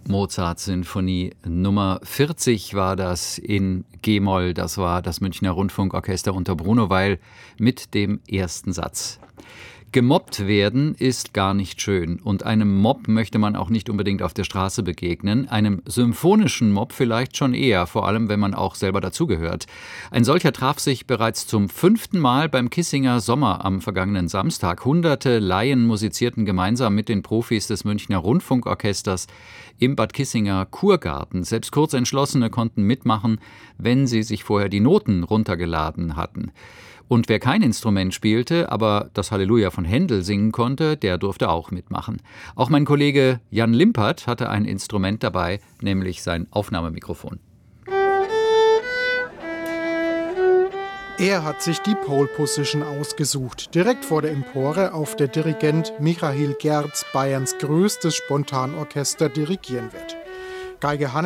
Mozart-Sinfonie Nummer 40 war das in G-Moll. Das war das Münchner Rundfunkorchester unter Bruno Weil mit dem ersten Satz. Gemobbt werden ist gar nicht schön und einem Mob möchte man auch nicht unbedingt auf der Straße begegnen, einem symphonischen Mob vielleicht schon eher, vor allem wenn man auch selber dazugehört. Ein solcher traf sich bereits zum 5. Mal beim Kissinger Sommer am vergangenen Samstag. Hunderte Laien musizierten gemeinsam mit den Profis des Münchner Rundfunkorchesters im Bad Kissinger Kurgarten. Selbst Kurzentschlossene konnten mitmachen, wenn sie sich vorher die Noten runtergeladen hatten. Und wer kein Instrument spielte, aber das Halleluja von Händel singen konnte, der durfte auch mitmachen. Auch mein Kollege Jan Limpert hatte ein Instrument dabei, nämlich sein Aufnahmemikrofon. Er hat sich die Pole Position ausgesucht. Direkt vor der Empore, auf der Dirigent Michael Gerz Bayerns größtes Spontanorchester dirigieren wird. Geige Hannes